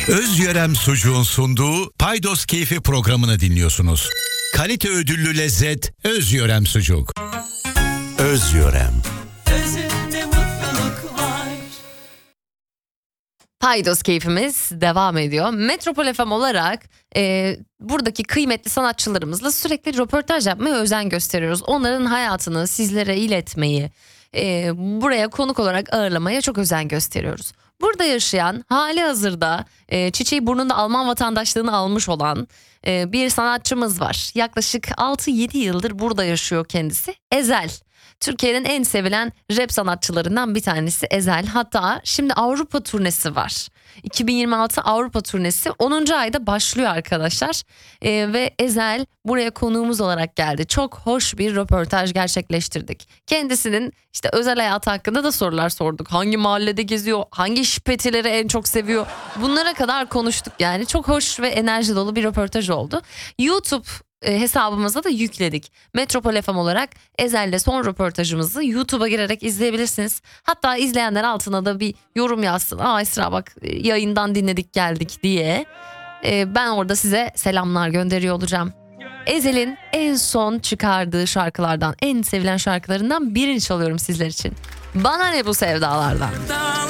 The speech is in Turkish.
Özyörem Sucuğun sunduğu Paydos Keyfi programını dinliyorsunuz. Kalite ödüllü lezzet Özyörem Sucuk. Özyörem. Özünde mutluluk var. Paydos keyfimiz devam ediyor. Metropol FM olarak buradaki kıymetli sanatçılarımızla sürekli röportaj yapmaya özen gösteriyoruz. Onların hayatını sizlere iletmeyi, buraya konuk olarak ağırlamaya çok özen gösteriyoruz. Burada yaşayan, hali hazırda çiçeği burnunda Alman vatandaşlığını almış olan bir sanatçımız var. Yaklaşık 6-7 yıldır burada yaşıyor kendisi. Ezel. Türkiye'nin en sevilen rap sanatçılarından bir tanesi Ezel. Hatta şimdi Avrupa turnesi var. 2026 Avrupa turnesi 10. ayda başlıyor arkadaşlar. Ve Ezel buraya konuğumuz olarak geldi. Çok hoş bir röportaj gerçekleştirdik. Kendisinin işte özel hayatı hakkında da sorular sorduk. Hangi mahallede geziyor, hangi şipetileri en çok seviyor, bunlara kadar konuştuk yani. Çok hoş ve enerji dolu bir röportaj oldu. YouTube hesabımıza da yükledik. Metropol FM olarak Ezel'le son röportajımızı YouTube'a girerek izleyebilirsiniz. Hatta izleyenler altına da bir yorum yazsın. Esra bak yayından dinledik geldik diye. Ben orada size selamlar gönderiyor olacağım. Ezel'in en son çıkardığı şarkılardan, en sevilen şarkılarından birini çalıyorum sizler için. Bana ne bu sevdalardan.